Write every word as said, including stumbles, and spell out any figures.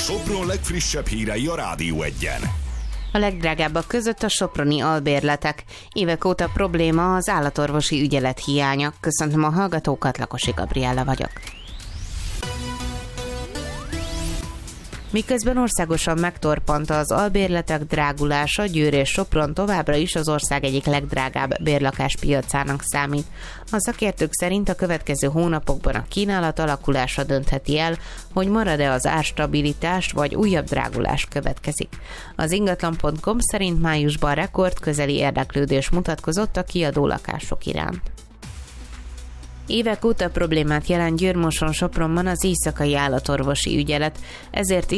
Sopron legfrissebb hírei a Rádió Egyen. A legdrágábbak között a soproni albérletek. Évek óta probléma az állatorvosi ügyelet hiánya. Köszöntöm a hallgatókat, Lakosi Gabriella vagyok. Miközben országosan megtorpant az albérletek drágulása, Győr és Sopron továbbra is az ország egyik legdrágább bérlakáspiacának számít. A szakértők szerint a következő hónapokban a kínálat alakulása döntheti el, hogy marad-e az árstabilitás, vagy újabb drágulás következik. Az ingatlan pont com szerint májusban rekordközeli érdeklődés mutatkozott a kiadó lakások iránt. Évek óta problémát jelent Győr-Moson-Sopronban az éjszakai állatorvosi ügyelet, ezért